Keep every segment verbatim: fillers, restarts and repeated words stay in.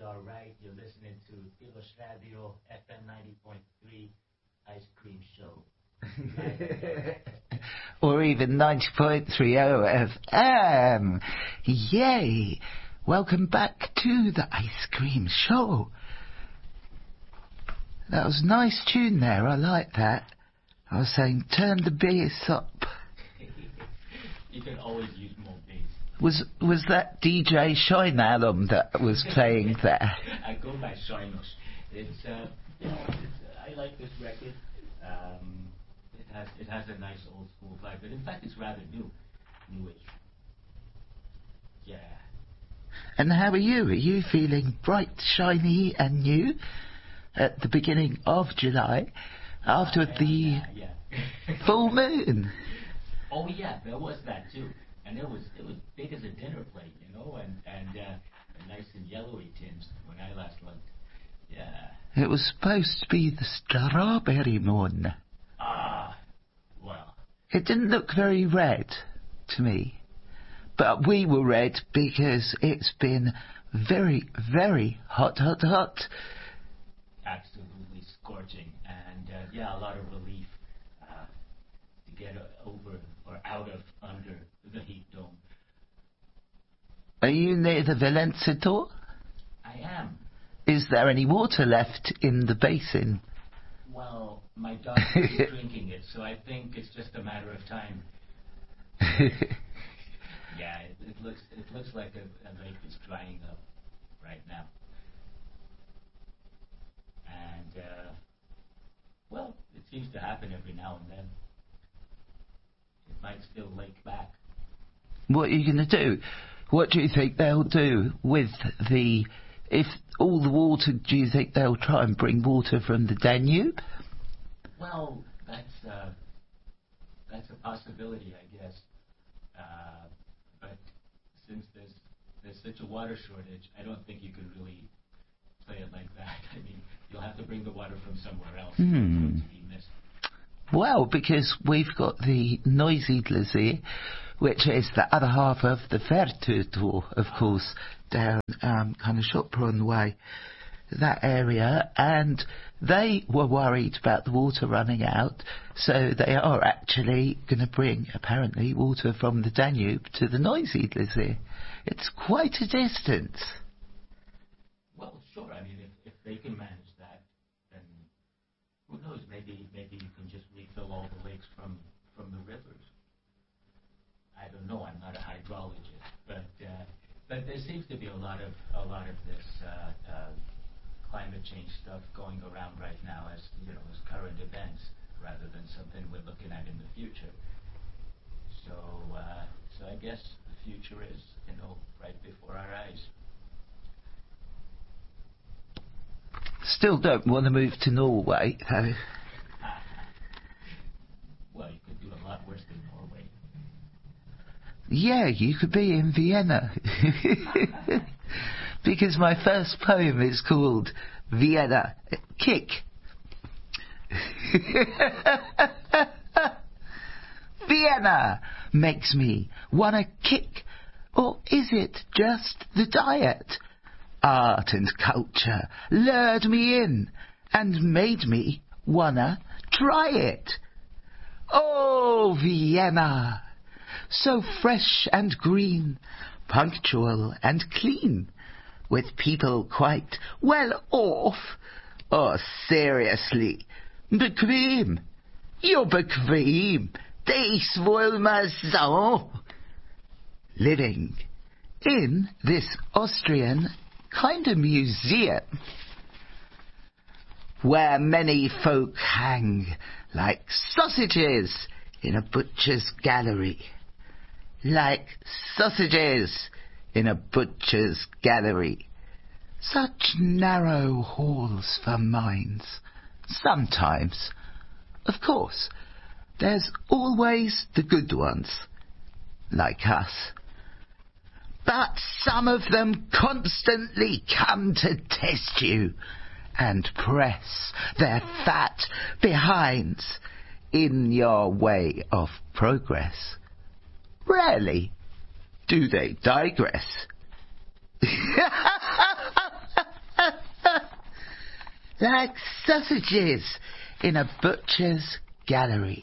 all right. You're listening to Pilos Radio F M ninety point three Ice Cream Show. Or even ninety point three O F M. Yay! Welcome back to the Ice Cream Show. That was a nice tune there. I like that. I was saying, turn the bass up. You can always use more bass. Was was that D J Shine Alum that was playing there? I go by Shinos. It's, uh, you know, it's, uh, I like this record. Um, it has it has a nice old school vibe, but in fact, it's rather new, newish. Yeah. And how are you? Are you feeling bright, shiny, and new at the beginning of July, after uh, the yeah, yeah. full moon? Oh yeah, there was that too, and it was it was big as a dinner plate, you know, and and uh, nice and yellowy tints when I last looked. Yeah. It was supposed to be the strawberry moon. Ah, well. It didn't look very red to me. But we were red because it's been very, very hot, hot, hot. Absolutely scorching. And, uh, yeah, a lot of relief uh, to get over or out of under the heat dome. Are you near the Valenciador? I am. Is there any water left in the basin? Well, my dog is drinking it, so I think it's just a matter of time. Yeah, it, it looks it looks like a, a lake is drying up right now. And, uh, well, it seems to happen every now and then. It might still lake back. What are you going to do? What do you think they'll do with the... If all the water, do you think they'll try and bring water from the Danube? Well, that's, uh, that's a possibility, I guess. Uh, but since there's there's such a water shortage, I don't think you could really play it like that. I mean, you'll have to bring the water from somewhere else. Hmm. To be missed. Well, because we've got the Neusiedlersee, which is the other half of the Verturtor, of course, down um, kind of Schopron way, that area, and they were worried about the water running out, so they are actually going to bring, apparently, water from the Danube to the Neusiedlersee. It's quite a distance. Well, sure. I mean, if, if they can manage that, then who knows? Maybe maybe you can just refill all the lakes from, from the rivers. I don't know. I'm not a hydrologist, but uh, but there seems to be a lot of a lot of this uh, uh, climate change stuff going around right now as you know as current events rather than something we're looking at in the future. So uh, so I guess the future is you know right before our eyes. Still don't want to move to Norway, though. Well, you could do a lot worse than Norway. Yeah, you could be in Vienna. Because my first poem is called Vienna. Kick. Vienna makes me wanna kick. Or is it just the diet? Art and culture lured me in and made me wanna try it. Oh, Vienna! So fresh and green, punctual and clean, with people quite well off. Oh, seriously, bequem. You're bequem. This will my soul. Living in this Austrian kind of museum, where many folk hang like sausages in a butcher's gallery. Like sausages in a butcher's gallery. Such narrow halls for minds. Sometimes, of course, there's always the good ones, like us. But some of them constantly come to test you and press their fat behinds in your way of progress. Rarely do they digress. like sausages in a butcher's gallery.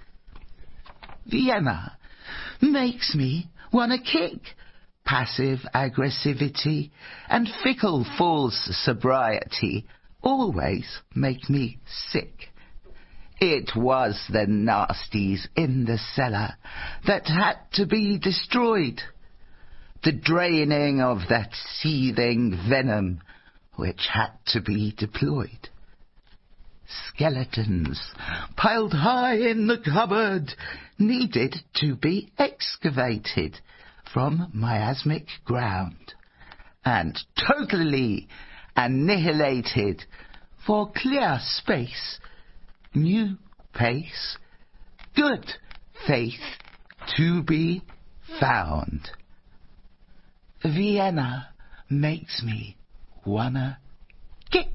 Vienna makes me want to kick. Passive aggressivity and fickle false sobriety always make me sick. It was the nasties in the cellar that had to be destroyed. The draining of that seething venom which had to be deployed. Skeletons piled high in the cupboard needed to be excavated from miasmic ground and totally annihilated for clear space, new pace, good faith to be found. Vienna makes me wanna kick.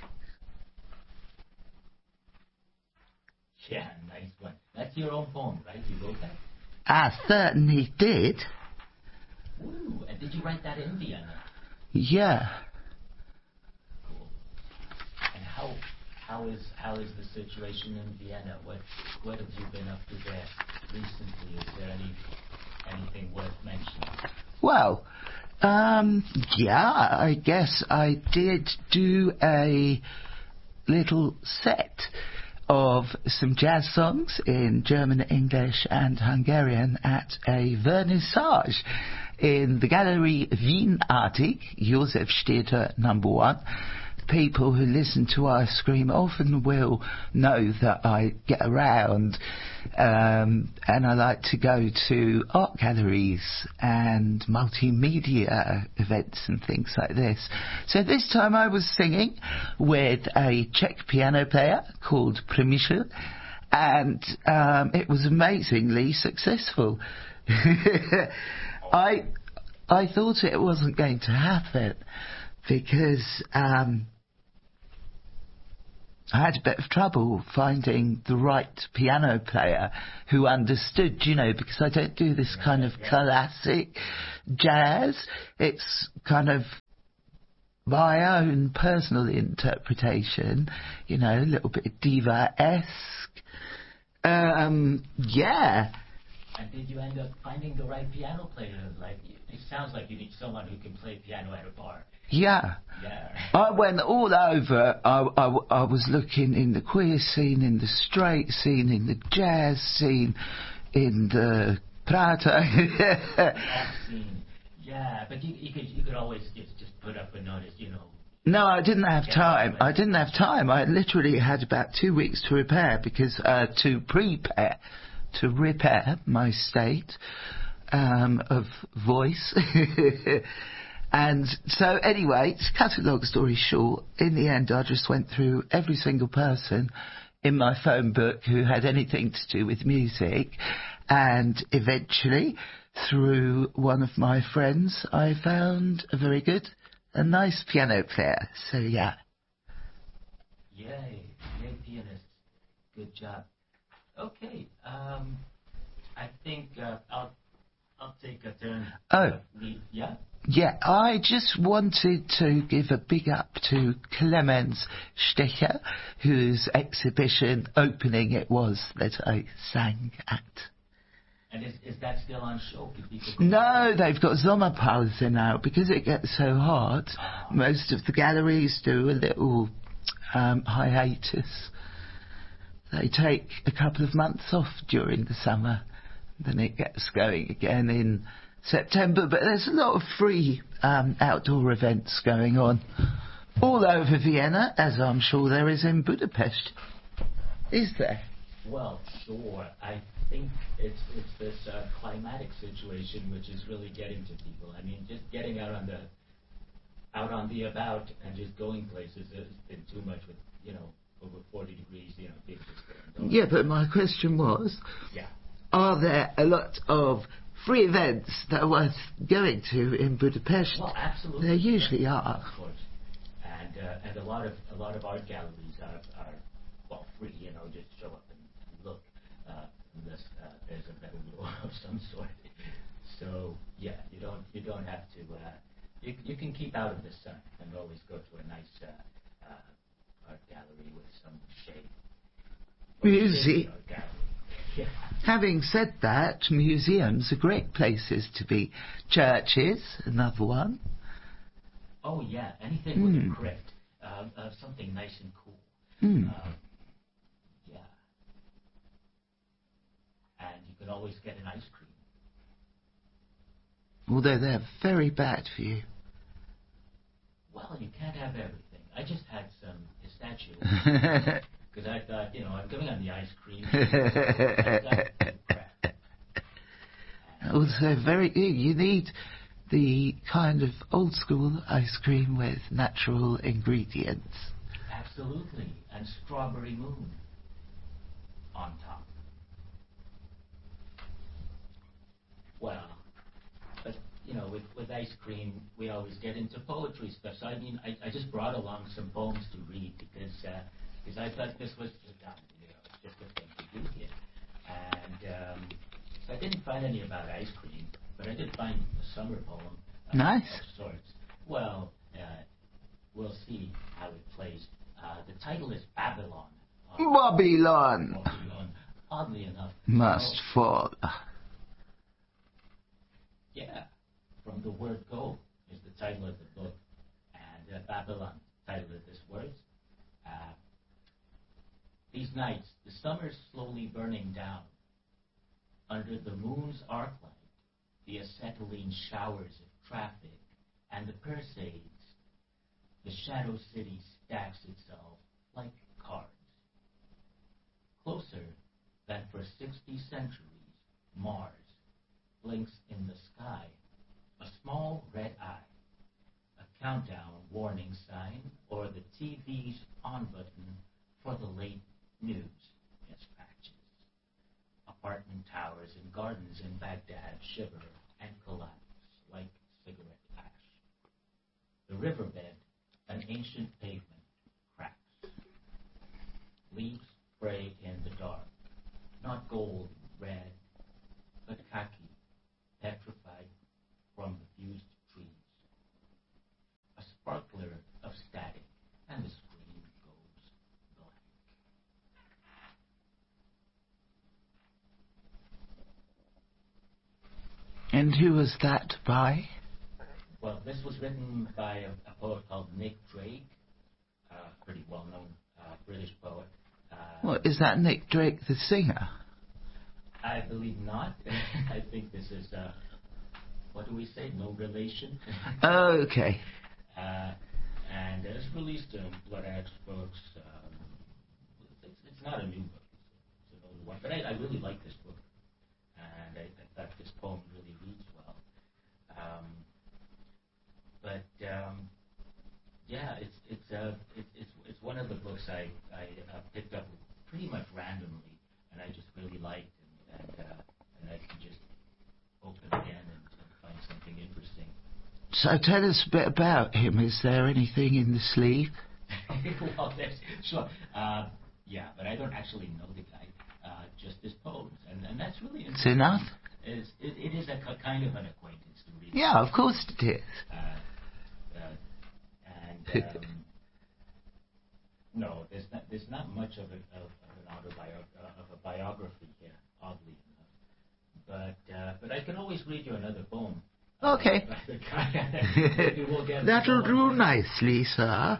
Yeah, nice one. That's your own poem, right? You wrote that? I certainly did. Ooh, and did you write that in Vienna? Yeah. Cool. And how how is how is the situation in Vienna? What what have you been up to there recently? Is there any anything worth mentioning? Well, um, yeah, I guess I did do a little set of some jazz songs in German, English and Hungarian at a vernissage in the Gallery Wienartig, Josefstädter number one. People who listen to Ice Cream often will know that I get around um, and I like to go to art galleries and multimedia events and things like this. So this time I was singing with a Czech piano player called Przemysl, and um, it was amazingly successful. I I thought it wasn't going to happen because um, I had a bit of trouble finding the right piano player who understood, you know, because I don't do this kind of classic jazz. It's kind of my own personal interpretation, you know, a little bit diva-esque. Um, yeah. And did you end up finding the right piano player? Like, it sounds like you need someone who can play piano at a bar. Yeah. Yeah. I went all over. I, I, I was looking in the queer scene, in the straight scene, in the jazz scene, in the Prater. scene. Yeah, but you, you could you could always just, just put up a notice, you know. No, I didn't have time. I didn't have time. I literally had about two weeks to repair because uh, to prepare, to repair my state um, of voice. And so anyway, to cut a long story short, in the end I just went through every single person in my phone book who had anything to do with music, and eventually, through one of my friends, I found a very good, a nice piano player. So yeah. Yay, yay pianist. Good job. Okay, um, I think uh, I'll I'll take a turn. Oh. Uh, lead. Yeah? Yeah, I just wanted to give a big up to Clemens Stecher, whose exhibition opening it was that I sang at. And is, is that still on show? Could people No, they've got Sommerpause now because it gets so hot. Oh. Most of the galleries do a little um, hiatus. They take a couple of months off during the summer. Then it gets going again in September, but there's a lot of free um, outdoor events going on all over Vienna, as I'm sure there is in Budapest. Is there? Well, sure. I think it's it's this uh, climatic situation which is really getting to people. I mean, just getting out on the out on the about and just going places has been too much with, you know, over forty degrees, you know, people just going. Yeah, but my question was, Yeah. are there a lot of free events that are worth going to in Budapest? Well, absolutely. There usually yeah, are. Of course. And uh, and a lot of a lot of art galleries are, are well free. You know, just show up and, and look. Uh, unless uh, there's a better law of some sort. So yeah, you don't you don't have to. Uh, you you can keep out of the sun and always go to a nice uh, uh, art gallery with some shade. Museum. Art gallery. Yeah. Having said that, museums are great places to be. Churches, another one. Oh yeah, anything with a crypt, uh, uh, something nice and cool. Mm. Um, yeah. And you can always get an ice cream. Although they're very bad for you. Well, you can't have everything. I just had some pistachio. Because I thought, you know, I'm going on the ice cream. I've got to crap. Also, very you need the kind of old school ice cream with natural ingredients. Absolutely. And strawberry moon on top. Well, but, you know, with, with ice cream, we always get into poetry stuff. So, I mean, I, I just brought along some poems to read because uh, because I thought this was just, uh, you know, just a thing to do here. And um, so I didn't find any about ice cream, but I did find a summer poem uh, Nice. of sorts. Well, uh, we'll see how it plays. Uh, the title is Babylon. Uh, Babylon Babylon. Oddly enough. must so, fall. Yeah, from the word go is the title of the book. And uh, Babylon, title of this words. Uh, these nights, the summer's slowly burning down. Under the moon's arc light, the acetylene showers of traffic and the Perseids, the shadow city stacks itself like cards. Closer than for sixty centuries, Mars blinks in the sky, a small red eye, a countdown warning sign, or the T V's on button for the late news dispatches. Apartment towers and gardens in Baghdad shiver and collapse like cigarette ash. The riverbed, an ancient pavement, cracks. Leaves spray in the dark, not gold, red, but khaki, petrified from the fused trees. A sparkler of static, and the screen goes blank. And who was that by? Well, this was written by a, a poet called Nick Drake, a pretty well-known uh, British poet. Uh, Well, is that Nick Drake, the singer? I believe not. I think this is, uh, what do we say, no relation? Oh, okay. uh, and it's released in Blood Axe Books. Um, it's, it's not a new book. It's, it's an older one. But I, I really like this book. And I, I thought this poem really reads well. Um, but, um, yeah, it's it's uh, it, it's it's one of the books I, I uh, picked up pretty much randomly, and I just really liked, and and, uh, and I can just open again and, and find something interesting. So tell us a bit about him. Is there anything in the sleeve? Well, there's, sure, uh, yeah, but I don't actually know the guy, uh, just his poems, and, and that's really It's interesting. enough? It's, it, it is a k- kind of an acquaintance to read. Yeah, of course it is. Uh, uh, and um, no, there's not there's not much of, a, of, of an autobiography uh, of a biography here, oddly enough. But uh, but I can always read you another poem. Okay. Uh, the guy- maybe we'll get That'll going. do nicely, sir.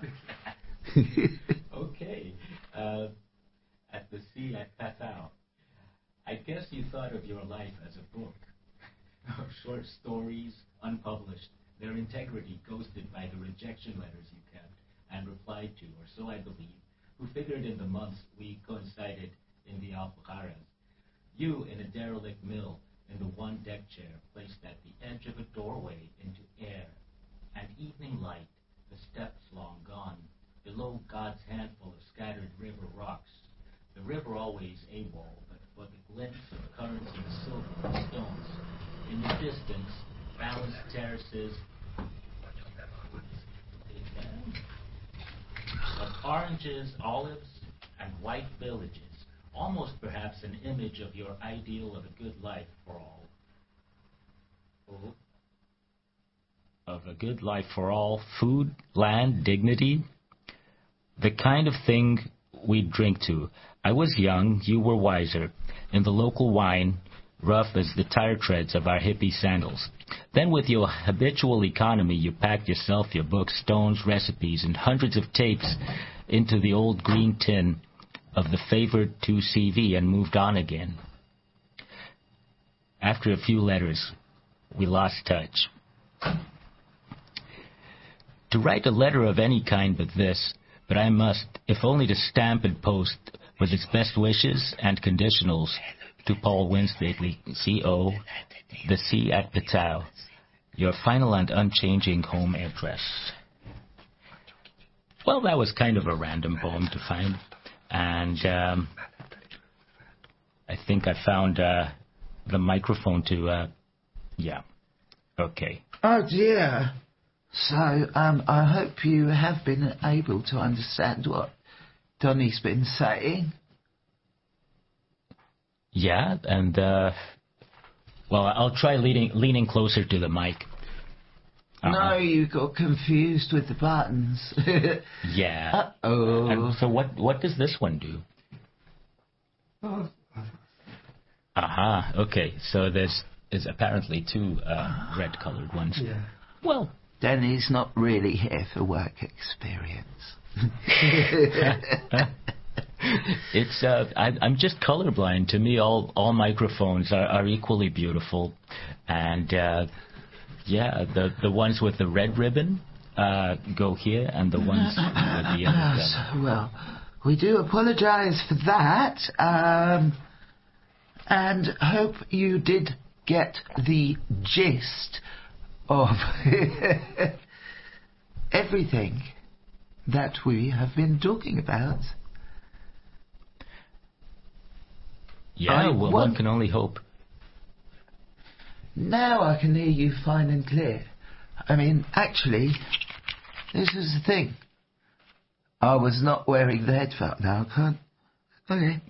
Okay. Uh, at the sea at Pathau. I guess you thought of your life as a book. Short stories, unpublished, their integrity ghosted by the rejection letters you kept and replied to, or so I believe, who figured in the months we coincided in the Alpujarras. You in a derelict mill, in the one deck chair placed at the edge of a doorway into air, and evening light, the steps long gone, below God's handful of scattered river rocks. The river always AWOL, but for the glimpse of currents and silver and stones. In the distance, balanced terraces of oranges, olives, and white villages. Almost perhaps an image of your ideal of a good life for all. Oh. Of a good life for all, food, land, dignity. The kind of thing we'd drink to. I was young, you were wiser. In the local wine, rough as the tire treads of our hippie sandals. Then with your habitual economy, you packed yourself, your books, stones, recipes, and hundreds of tapes into the old green tin of the favored two C V and moved on again. After a few letters, we lost touch. To write a letter of any kind but this, but I must, if only to stamp and post with its best wishes and conditionals to Paul Winstately, C O, the C at Patow, your final and unchanging home address. Well, that was kind of a random poem to find, and um, I think I found uh, the microphone to, uh, yeah, okay. Oh dear. So, um, I hope you have been able to understand what Donny's been saying. Yeah, and, uh, well, I'll try leaning, leaning closer to the mic. Uh-huh. No, you got confused with the buttons. Yeah. Uh-oh. And so what, what does this one do? Aha, uh-huh. Okay, so there's, there's apparently two uh, red-colored ones. Yeah. Well, Danny's not really here for work experience. It's uh, I, I'm just colorblind. To me, all all microphones are, are equally beautiful, and uh, yeah, the the ones with the red ribbon uh, go here, and the ones with the other. So, well, we do apologise for that, um, and hope you did get the gist of everything that we have been talking about. Yeah, I well, want- one can only hope. Now I can hear you fine and clear. I mean, actually, this is the thing. I was not wearing the headphone. Now I can't. Okay.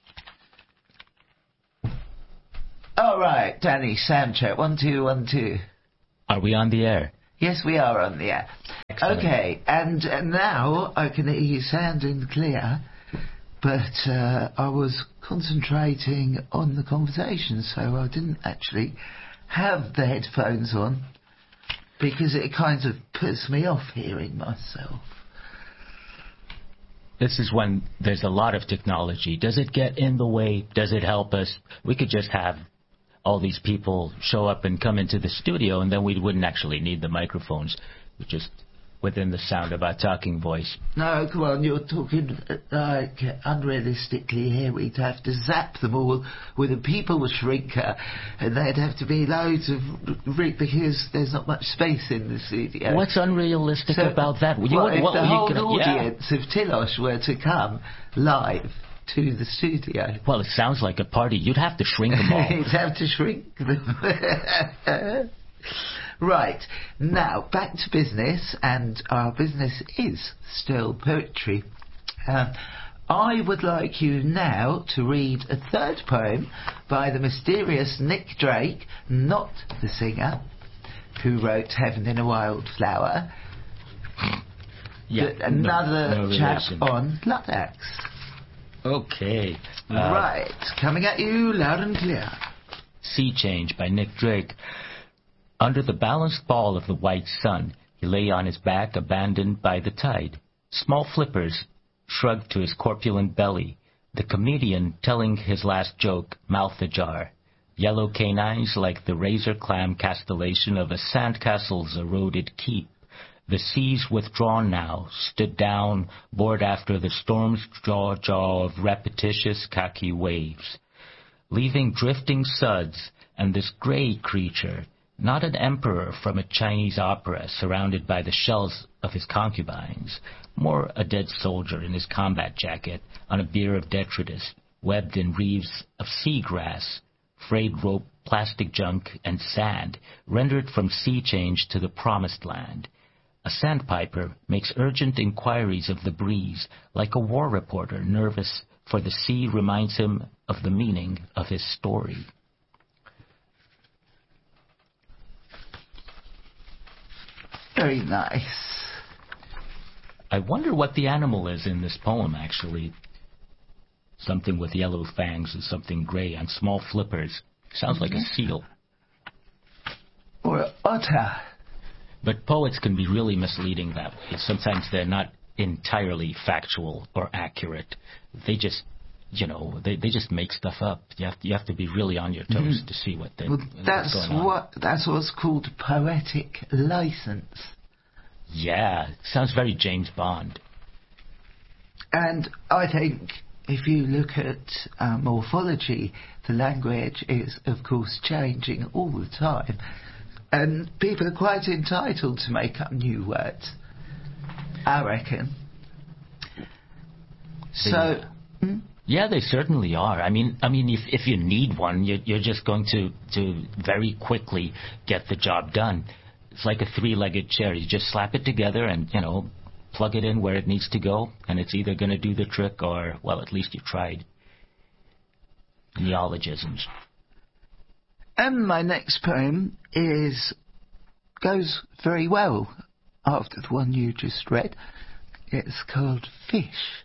All right, Danny, sound check. One, two, one, two. Are we on the air? Yes, we are on the air. Excellent. Okay, and uh, now I can hear you sound and clear, but uh, I was concentrating on the conversation, so I didn't actually have the headphones on, because it kind of puts me off hearing myself. This is when there's a lot of technology. Does it get in the way? Does it help us? We could just have all these people show up and come into the studio, and then we wouldn't actually need the microphones. We just within the sound of our talking voice. No, come on, you're talking uh, like unrealistically here. We'd have to zap them all with a people shrinker, and there'd have to be loads of r- because there's not much space in the studio. What's unrealistic So, about that? You well, wouldn't if want- the you whole can- audience of Tilosh were to come live to the studio, yeah. Well, it sounds like a party. You'd have to shrink them all. you'd have to shrink them. Right, now back to business, and our business is still poetry. Um, I would like you now to read a third poem by the mysterious Nick Drake, not the singer, who wrote Heaven in a Wildflower. Yeah, but another no, no chap relation. on Ludax. Okay. Uh, Right, coming at you loud and clear. Sea Change by Nick Drake. Under the balanced ball of the white sun, he lay on his back, abandoned by the tide. Small flippers shrugged to his corpulent belly, the comedian telling his last joke, mouth ajar. Yellow canines like the razor clam castellation of a sandcastle's eroded keep. The seas withdrawn now, stood down, bored after the storm's jaw-jaw of repetitious khaki waves, leaving drifting suds, and this grey creature, not an emperor from a Chinese opera surrounded by the shells of his concubines, more a dead soldier in his combat jacket on a bier of detritus, webbed in wreaths of seagrass, frayed rope, plastic junk, and sand, rendered from sea change to the promised land. A sandpiper makes urgent inquiries of the breeze, like a war reporter nervous, for the sea reminds him of the meaning of his story. Very nice. I I wonder what the animal is in this poem, actually. Something with yellow fangs and something gray on small flippers. Sounds like a seal. Or an otter. But poets can be really misleading that way. Sometimes they're not entirely factual or accurate. They just, you know, they, they just make stuff up. You have, you have to be really on your toes mm-hmm. to see what they, well, that's what's going on. What, that's what's called poetic license. Yeah, sounds very James Bond. And I think if you look at uh, morphology, the language is, of course, changing all the time. And people are quite entitled to make up new words, I reckon. They, so... Hmm? Yeah, they certainly are. I mean, I mean, if if you need one, you're, you're just going to, to very quickly get the job done. It's like a three-legged chair. You just slap it together and, you know, plug it in where it needs to go, and it's either going to do the trick or, well, at least you tried. Neologisms. And my next poem is goes very well after the one you just read. It's called Fish.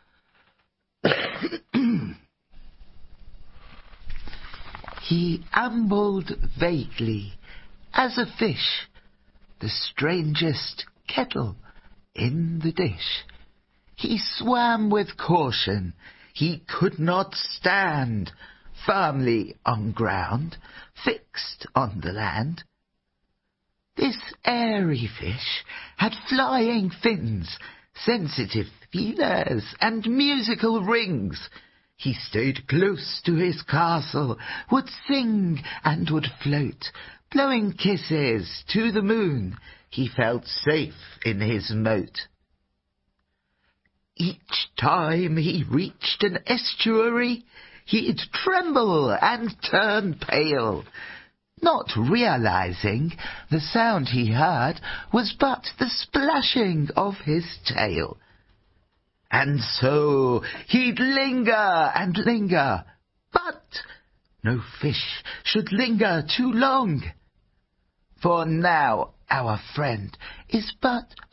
He ambled vaguely as a fish, the strangest kettle in the dish. He swam with caution, he could not stand firmly on ground, fixed on the land. This airy fish had flying fins, sensitive feelers, and musical rings. He stayed close to his castle, would sing and would float, blowing kisses to the moon. He felt safe in his moat. Each time he reached an estuary, he'd tremble and turn pale, not realizing the sound he heard was but the splashing of his tail. And so he'd linger and linger, but no fish should linger too long, for now our friend is but